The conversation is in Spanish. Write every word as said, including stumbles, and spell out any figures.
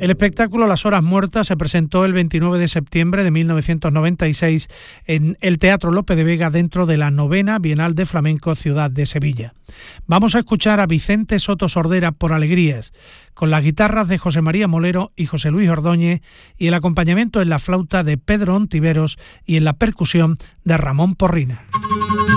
El espectáculo Las Horas Muertas se presentó el veintinueve de septiembre de mil novecientos noventa y seis en el Teatro Lope de Vega dentro de la novena Bienal de Flamenco Ciudad de Sevilla. Vamos a escuchar a Vicente Soto Sordera por Alegrías, con las guitarras de José María Molero y José Luis Ordóñez y el acompañamiento en la flauta de Pedro Ontiveros y en la percusión de Ramón Porrina.